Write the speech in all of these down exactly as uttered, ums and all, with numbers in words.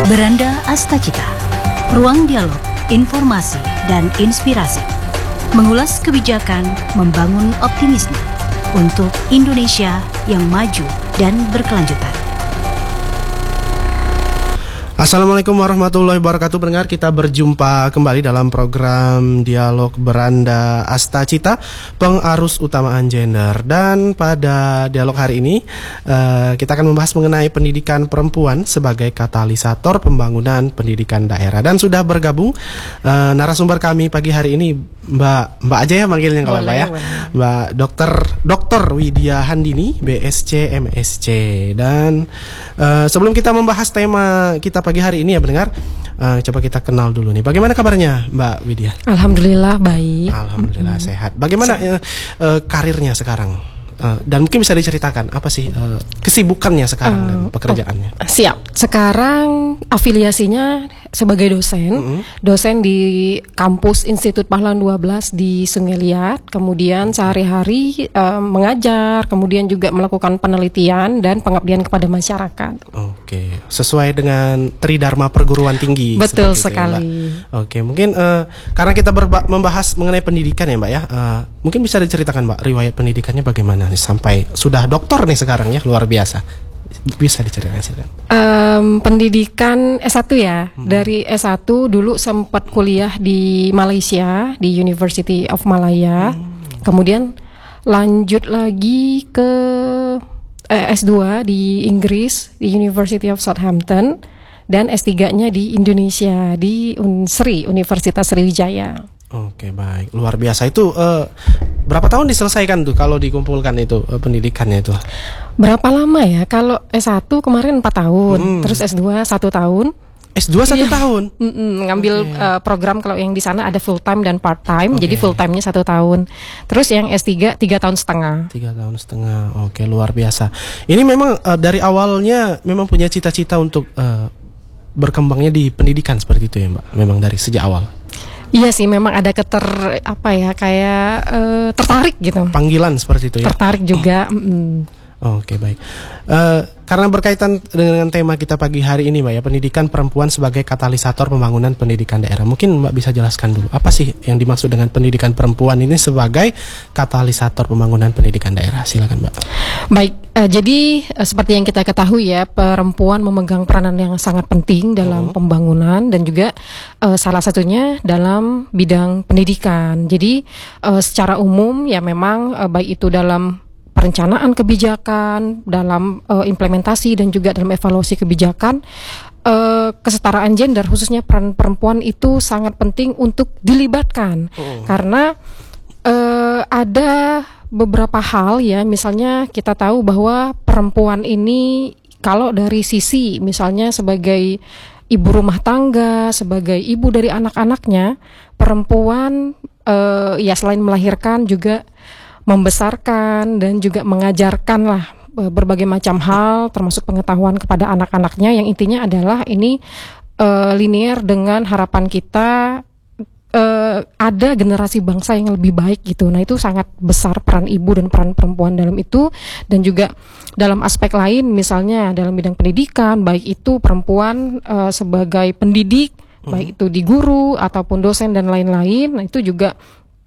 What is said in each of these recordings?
Beranda Astacita, ruang dialog, informasi, dan inspirasi. Mengulas kebijakan, membangun optimisme untuk Indonesia yang maju dan berkelanjutan. Assalamualaikum warahmatullahi wabarakatuh. Pendengar, kita berjumpa kembali dalam program Dialog Beranda Astacita, pengarus utamaan gender. Dan pada dialog hari ini uh, kita akan membahas mengenai pendidikan perempuan sebagai katalisator pembangunan pendidikan daerah. Dan sudah bergabung uh, narasumber kami pagi hari ini, Mbak Mbak aja ya manggilnya kalau Mbak ya, Mbak Dokter Dokter Widya Handini, B S C M S C. Dan uh, sebelum kita membahas tema kita pagi hari ini ya pendengar, uh, coba kita kenal dulu nih. Bagaimana kabarnya Mbak Widya? Alhamdulillah baik. Alhamdulillah mm-hmm. sehat. Bagaimana uh, uh, karirnya sekarang? Uh, dan mungkin bisa diceritakan apa sih uh, kesibukannya sekarang uh, dan pekerjaannya? Oh, siap. Sekarang afiliasinya sebagai dosen, mm-hmm. dosen di kampus Institut Pahlawan dua belas di Sungai Liat. Kemudian sehari-hari uh, mengajar, kemudian juga melakukan penelitian dan pengabdian kepada masyarakat. Oke, sesuai dengan Tridharma Perguruan Tinggi. Betul sekali. Ya, Oke, mungkin uh, karena kita berba- membahas mengenai pendidikan ya Mbak ya, uh, mungkin bisa diceritakan Mbak riwayat pendidikannya bagaimana nih sampai sudah doktor nih sekarang ya, luar biasa. Bisa diceritakan? Um, pendidikan S satu ya. Hmm. Dari S satu dulu sempat kuliah di Malaysia, di University of Malaya. Hmm. Kemudian lanjut lagi ke eh, S dua di Inggris, di University of Southampton. Dan S tiga-nya di Indonesia, di Unsri, Universitas Sriwijaya. Oke, baik. Luar biasa. Itu uh, berapa tahun diselesaikan tuh kalau dikumpulkan itu uh, pendidikannya itu? Berapa lama ya? Kalau S satu kemarin empat tahun, hmm. terus S dua satu tahun. S dua satu iya. tahun. Mm-mm, ngambil okay. uh, program kalau yang di sana ada full time dan part time, okay. jadi full time-nya satu tahun. Terus yang S tiga tiga tahun setengah. Tiga tahun setengah. Oke, luar biasa. Ini memang uh, dari awalnya memang punya cita-cita untuk uh, berkembangnya di pendidikan seperti itu ya, Mbak. Memang dari sejak awal. Iya sih, memang ada keter apa ya kayak uh, tertarik gitu. Panggilan seperti itu ya. Tertarik juga. Mm. Oke, baik. Uh, karena berkaitan dengan tema kita pagi hari ini, Mbak ya, pendidikan perempuan sebagai katalisator pembangunan pendidikan daerah. Mungkin Mbak bisa jelaskan dulu apa sih yang dimaksud dengan pendidikan perempuan ini sebagai katalisator pembangunan pendidikan daerah. Silakan, Mbak. Baik, uh, jadi uh, seperti yang kita ketahui ya, perempuan memegang peranan yang sangat penting dalam oh. pembangunan dan juga uh, salah satunya dalam bidang pendidikan. Jadi uh, secara umum ya memang uh, baik itu dalam perencanaan kebijakan, dalam uh, implementasi dan juga dalam evaluasi kebijakan, uh, kesetaraan gender khususnya peran perempuan itu sangat penting untuk dilibatkan. Oh. Karena uh, ada beberapa hal ya, misalnya kita tahu bahwa perempuan ini kalau dari sisi misalnya sebagai ibu rumah tangga, sebagai ibu dari anak-anaknya, perempuan uh, ya selain melahirkan juga membesarkan dan juga mengajarkan lah berbagai macam hal termasuk pengetahuan kepada anak-anaknya yang intinya adalah ini uh, linear dengan harapan kita uh, ada generasi bangsa yang lebih baik gitu. Nah itu sangat besar peran ibu dan peran perempuan dalam itu. Dan juga dalam aspek lain misalnya dalam bidang pendidikan, baik itu perempuan uh, sebagai pendidik, hmm. baik itu di guru ataupun dosen dan lain-lain. Nah itu juga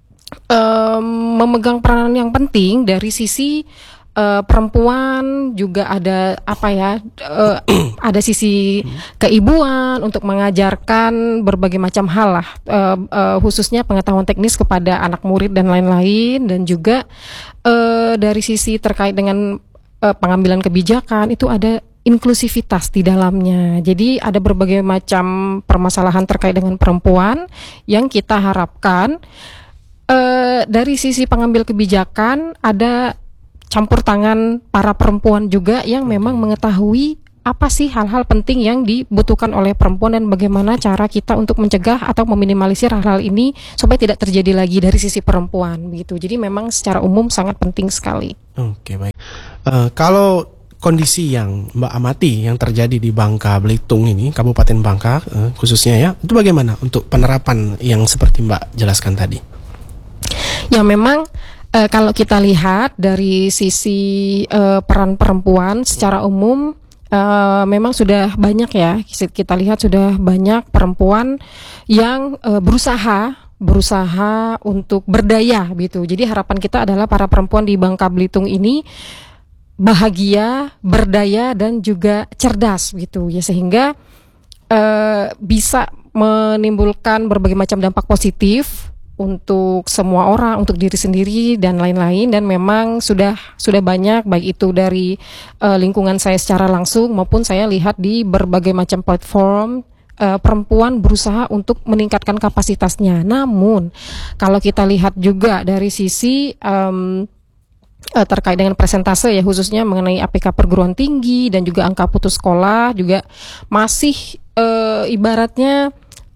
Um, memegang peranan yang penting dari sisi uh, perempuan juga ada apa ya uh, ada sisi keibuan untuk mengajarkan berbagai macam hal lah uh, uh, khususnya pengetahuan teknis kepada anak murid dan lain-lain dan juga uh, dari sisi terkait dengan uh, pengambilan kebijakan itu ada inklusivitas di dalamnya. Jadi ada berbagai macam permasalahan terkait dengan perempuan yang kita harapkan Uh, dari sisi pengambil kebijakan ada campur tangan para perempuan juga yang memang mengetahui apa sih hal-hal penting yang dibutuhkan oleh perempuan dan bagaimana cara kita untuk mencegah atau meminimalisir hal-hal ini supaya tidak terjadi lagi dari sisi perempuan begitu. Jadi memang secara umum sangat penting sekali. Oke, baik. Uh, kalau kondisi yang Mbak amati yang terjadi di Bangka Belitung ini, Kabupaten Bangka uh, khususnya ya, itu bagaimana untuk penerapan yang seperti Mbak jelaskan tadi? Ya memang e, kalau kita lihat dari sisi e, peran perempuan secara umum uh, memang sudah banyak ya, kita lihat sudah banyak perempuan yang uh, berusaha berusaha untuk berdaya gitu. Jadi harapan kita adalah para perempuan di Bangka Belitung ini bahagia, berdaya dan juga cerdas gitu ya, sehingga uh, bisa menimbulkan berbagai macam dampak positif untuk semua orang, untuk diri sendiri dan lain-lain. Dan memang sudah sudah banyak, baik itu dari uh, lingkungan saya secara langsung maupun saya lihat di berbagai macam platform, uh, perempuan berusaha untuk meningkatkan kapasitasnya. Namun kalau kita lihat juga dari sisi um, uh, terkait dengan presentase ya, khususnya mengenai A P K perguruan tinggi dan juga angka putus sekolah juga masih uh, ibaratnya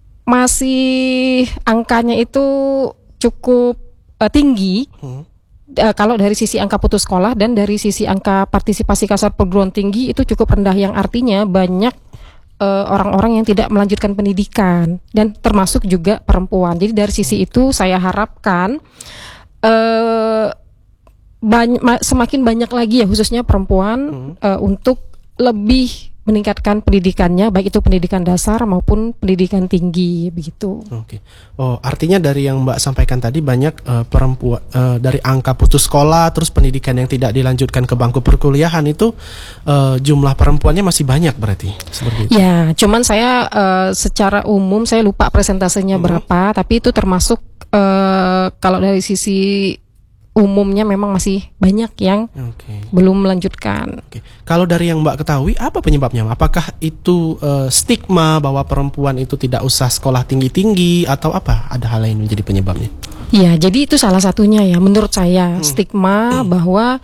masih angkanya itu cukup uh, tinggi hmm. uh, kalau dari sisi angka putus sekolah, dan dari sisi angka partisipasi kasar perguruan tinggi itu cukup rendah, yang artinya banyak uh, orang-orang yang tidak melanjutkan pendidikan dan termasuk juga perempuan. Jadi dari sisi itu saya harapkan uh, banyak, semakin banyak lagi ya khususnya perempuan hmm. uh, untuk lebih meningkatkan pendidikannya, baik itu pendidikan dasar maupun pendidikan tinggi begitu. Oke. Oh, artinya dari yang Mbak sampaikan tadi banyak uh, perempuan uh, dari angka putus sekolah terus pendidikan yang tidak dilanjutkan ke bangku perkuliahan itu uh, jumlah perempuannya masih banyak berarti seperti itu. Ya, cuman saya uh, secara umum saya lupa presentasenya hmm. berapa, tapi itu termasuk uh, kalau dari sisi umumnya memang masih banyak yang okay. belum melanjutkan. Okay. Kalau dari yang Mbak ketahui, apa penyebabnya? Apakah itu uh, stigma bahwa perempuan itu tidak usah sekolah tinggi-tinggi, atau apa? Ada hal lain menjadi penyebabnya? Ya, jadi itu salah satunya ya, menurut saya hmm. stigma hmm. bahwa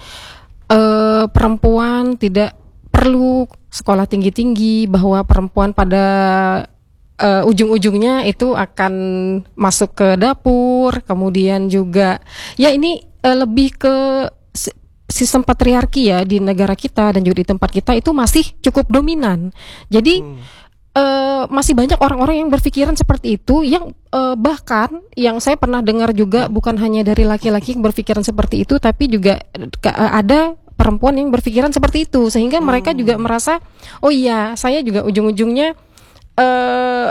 uh, perempuan tidak perlu sekolah tinggi-tinggi, bahwa perempuan pada Uh, ujung-ujungnya itu akan masuk ke dapur, kemudian juga ya ini uh, lebih ke sistem patriarki ya di negara kita dan juga di tempat kita itu masih cukup dominan. Jadi hmm. uh, masih banyak orang-orang yang berpikiran seperti itu, yang uh, bahkan yang saya pernah dengar juga bukan hanya dari laki-laki yang berpikiran seperti itu, tapi juga uh, ada perempuan yang berpikiran seperti itu, sehingga hmm. mereka juga merasa oh iya saya juga ujung-ujungnya Uh,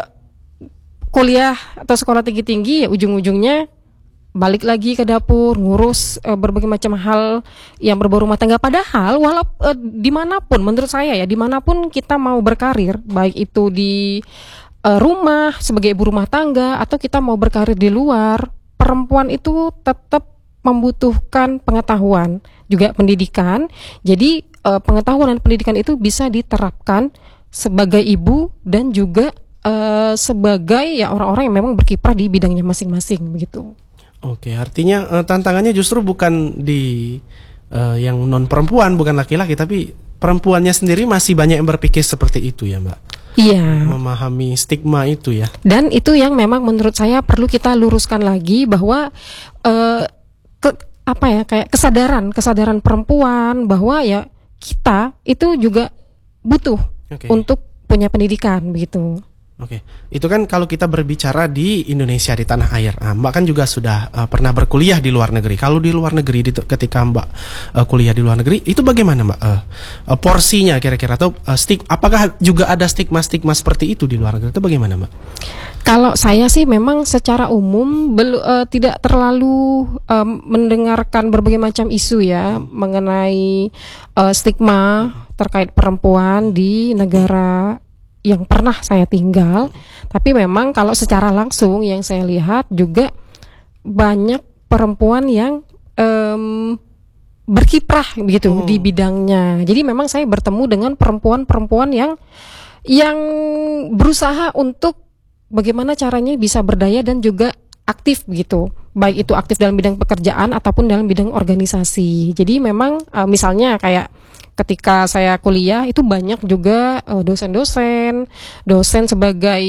kuliah atau sekolah tinggi-tinggi ya ujung-ujungnya balik lagi ke dapur ngurus uh, berbagai macam hal yang berbau rumah tangga. Padahal walaupun uh, dimanapun menurut saya ya dimanapun kita mau berkarir, baik itu di uh, rumah sebagai ibu rumah tangga atau kita mau berkarir di luar, perempuan itu tetap membutuhkan pengetahuan juga pendidikan. Jadi uh, pengetahuan dan pendidikan itu bisa diterapkan sebagai ibu dan juga uh, sebagai ya orang-orang yang memang berkiprah di bidangnya masing-masing begitu. Oke, artinya uh, tantangannya justru bukan di uh, yang non perempuan, bukan laki-laki, tapi perempuannya sendiri masih banyak yang berpikir seperti itu ya, Mbak. Iya. Memahami stigma itu ya. Dan itu yang memang menurut saya perlu kita luruskan lagi bahwa uh, ke, apa ya kayak kesadaran kesadaran perempuan bahwa ya kita itu juga butuh Okay. untuk punya pendidikan begitu. Oke, okay. Itu kan kalau kita berbicara di Indonesia, di tanah air. Nah, Mbak kan juga sudah uh, pernah berkuliah di luar negeri. Kalau di luar negeri, di, ketika Mbak uh, kuliah di luar negeri, itu bagaimana Mbak uh, uh, porsinya kira-kira, atau uh, stig, apakah juga ada stigma-stigma seperti itu di luar negeri? Itu bagaimana Mbak? Kalau saya sih memang secara umum belu, uh, tidak terlalu um, mendengarkan berbagai macam isu ya hmm. mengenai uh, stigma terkait perempuan di negara yang pernah saya tinggal. Tapi memang kalau secara langsung yang saya lihat juga banyak perempuan yang um, berkiprah begitu hmm. di bidangnya. Jadi memang saya bertemu dengan perempuan-perempuan yang yang berusaha untuk bagaimana caranya bisa berdaya dan juga aktif gitu, baik itu aktif dalam bidang pekerjaan ataupun dalam bidang organisasi. Jadi memang uh, misalnya kayak ketika saya kuliah itu banyak juga uh, dosen-dosen, dosen sebagai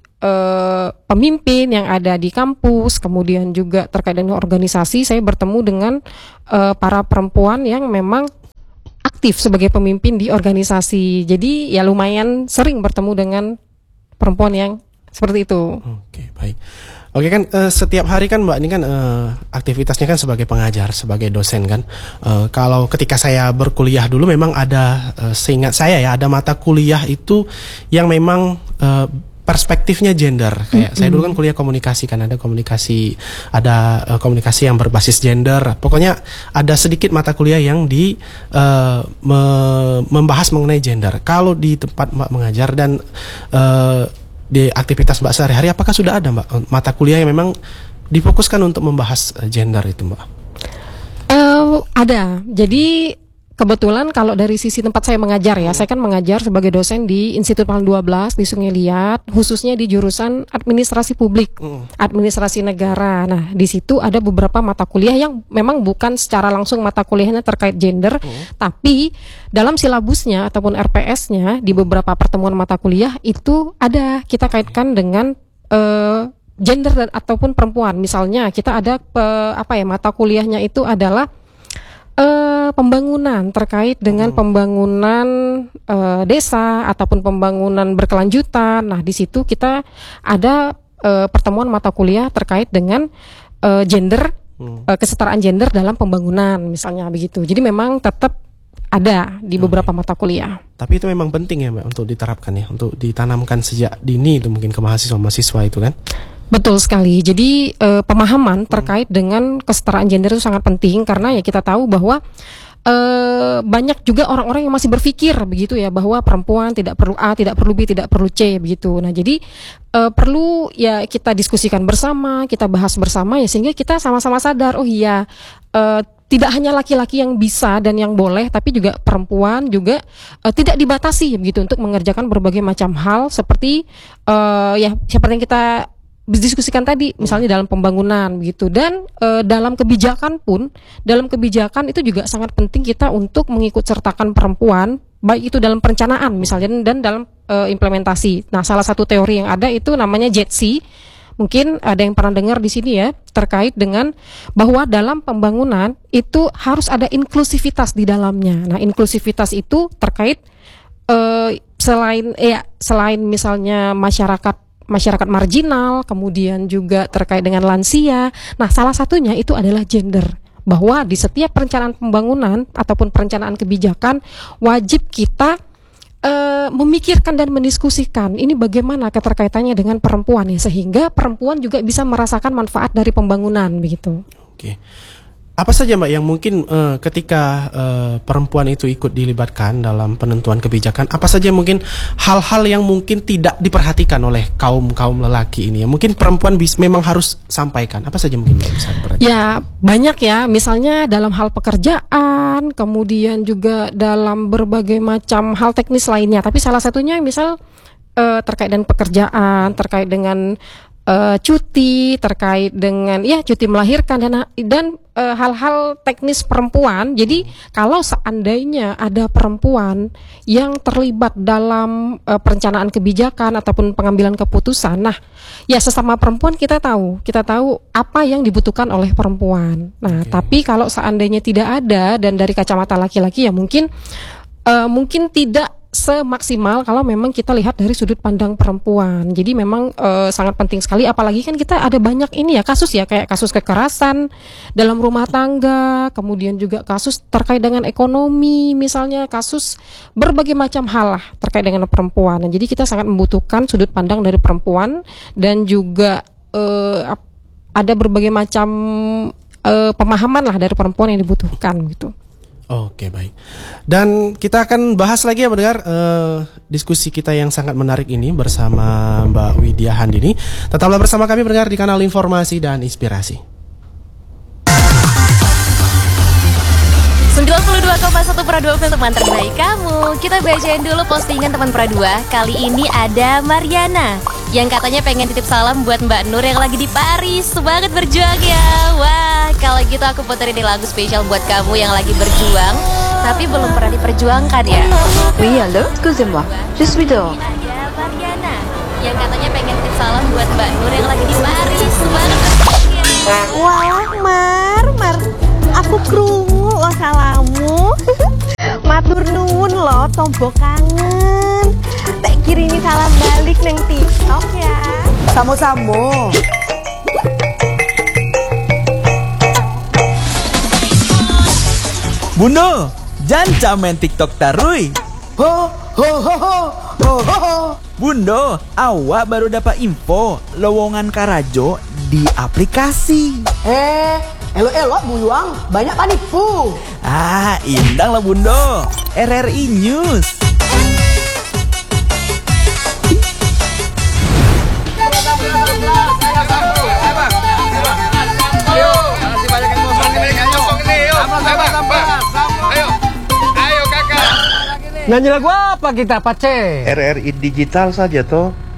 uh, pemimpin yang ada di kampus, kemudian juga terkait dengan organisasi saya bertemu dengan uh, para perempuan yang memang aktif sebagai pemimpin di organisasi. Jadi ya lumayan sering bertemu dengan perempuan yang seperti itu. Oke, baik. Oke kan eh, setiap hari kan Mbak ini kan eh, aktivitasnya kan sebagai pengajar, sebagai dosen kan. Eh, kalau ketika saya berkuliah dulu memang ada eh, seingat saya ya ada mata kuliah itu yang memang eh, perspektifnya gender. Kayak mm-hmm. saya dulu kan kuliah komunikasi kan ada komunikasi ada eh, komunikasi yang berbasis gender. Pokoknya ada sedikit mata kuliah yang di eh, me- membahas mengenai gender. Kalau di tempat Mbak mengajar dan eh, di aktivitas Mbak sehari-hari, apakah sudah ada Mbak mata kuliah yang memang difokuskan untuk membahas gender itu Mbak? Uh, ada. Jadi kebetulan kalau dari sisi tempat saya mengajar ya, hmm. saya kan mengajar sebagai dosen di Institut Palang dua belas di Sungai Liat, khususnya di jurusan administrasi publik, hmm. administrasi negara. Nah, di situ ada beberapa mata kuliah yang memang bukan secara langsung mata kuliahnya terkait gender, hmm. tapi dalam silabusnya ataupun R P S-nya di beberapa pertemuan mata kuliah itu ada kita kaitkan dengan uh, gender dan ataupun perempuan. Misalnya kita ada pe, apa ya mata kuliahnya itu adalah Uh, pembangunan terkait dengan hmm. pembangunan uh, desa ataupun pembangunan berkelanjutan. Nah, di situ kita ada uh, pertemuan mata kuliah terkait dengan uh, gender, hmm. uh, kesetaraan gender dalam pembangunan, misalnya begitu. Jadi memang tetap ada di beberapa okay. mata kuliah. Tapi itu memang penting ya Mbak untuk diterapkan ya, untuk ditanamkan sejak dini itu mungkin ke mahasiswa-mahasiswa itu kan? Betul sekali. Jadi eh, pemahaman terkait dengan kesetaraan gender itu sangat penting karena ya kita tahu bahwa eh, banyak juga orang-orang yang masih berpikir begitu ya bahwa perempuan tidak perlu A, tidak perlu B, tidak perlu C begitu. Nah, jadi eh, perlu ya kita diskusikan bersama, kita bahas bersama ya sehingga kita sama-sama sadar oh iya eh, tidak hanya laki-laki yang bisa dan yang boleh, tapi juga perempuan juga uh, tidak dibatasi begitu untuk mengerjakan berbagai macam hal seperti uh, ya seperti yang kita diskusikan tadi, misalnya dalam pembangunan begitu. Dan uh, dalam kebijakan pun, dalam kebijakan itu juga sangat penting kita untuk mengikut sertakan perempuan, baik itu dalam perencanaan misalnya dan dalam uh, implementasi. Nah, salah satu teori yang ada itu namanya J E T S I. Mungkin ada yang pernah dengar di sini ya, terkait dengan bahwa dalam pembangunan itu harus ada inklusivitas di dalamnya. Nah, inklusivitas itu terkait uh, selain ya selain misalnya masyarakat masyarakat marginal, kemudian juga terkait dengan lansia. Nah, salah satunya itu adalah gender. Bahwa di setiap perencanaan pembangunan ataupun perencanaan kebijakan wajib kita Uh, memikirkan dan mendiskusikan ini bagaimana keterkaitannya dengan perempuan ya sehingga perempuan juga bisa merasakan manfaat dari pembangunan begitu. Oke. Apa saja Mbak yang mungkin uh, ketika uh, perempuan itu ikut dilibatkan dalam penentuan kebijakan, apa saja mungkin hal-hal yang mungkin tidak diperhatikan oleh kaum-kaum lelaki ini ya? Mungkin perempuan bis, memang harus sampaikan. Apa saja mungkin Mbak bisa diperhatikan? Ya, banyak ya. Misalnya dalam hal pekerjaan, kemudian juga dalam berbagai macam hal teknis lainnya. Tapi salah satunya misal uh, terkait dengan pekerjaan, terkait dengan Uh, cuti, terkait dengan ya cuti melahirkan dan dan uh, hal-hal teknis perempuan. Jadi kalau seandainya ada perempuan yang terlibat dalam uh, perencanaan kebijakan ataupun pengambilan keputusan, nah ya sesama perempuan kita tahu, kita tahu apa yang dibutuhkan oleh perempuan. Nah, okay. Tapi kalau seandainya tidak ada dan dari kacamata laki-laki ya mungkin uh, mungkin tidak semaksimal kalau memang kita lihat dari sudut pandang perempuan. Jadi memang e, sangat penting sekali, apalagi kan kita ada banyak ini ya kasus ya kayak kasus kekerasan dalam rumah tangga, kemudian juga kasus terkait dengan ekonomi, misalnya kasus berbagai macam hal lah terkait dengan perempuan. Nah, jadi kita sangat membutuhkan sudut pandang dari perempuan dan juga e, ada berbagai macam e, pemahaman lah dari perempuan yang dibutuhkan gitu. Oke, baik. Dan kita akan bahas lagi ya mendengar uh, diskusi kita yang sangat menarik ini bersama Mbak Widya Handini. Tetaplah bersama kami mendengar di kanal Informasi dan Inspirasi. sembilan puluh dua koma satu Pradua untuk teman terbaik kamu. Kita bacain dulu postingan teman Pradua. Kali ini ada Mariana yang katanya pengen titip salam buat Mbak Nur yang lagi di Paris. Semangat berjuang ya. Wah, kalau gitu aku puterin di lagu spesial buat kamu yang lagi berjuang tapi belum pernah diperjuangkan ya. Oui, allô, excusez-moi. Je suis dehors. Ada Mariana yang katanya pengen titip salam buat Mbak Nur yang lagi di Paris. Semangat berjuang ya. Wah, Mar, Mar, aku krungu lo salamu. Matur nuwun lo, tombo kangen. Tak kirimi salam balik neng TikTok ya. Samo-samo. Bundo, jangan main TikTok tarui. Ho ho ho ho ho ho ho. Bundo, awak baru dapat info lowongan Karajo di aplikasi. Eh, elok-elok buyuang, banyak panipu. Ah, indang lah Bundo. R R I News. Nyanyi lagu apa kita, Pace? R R I Digital saja toh.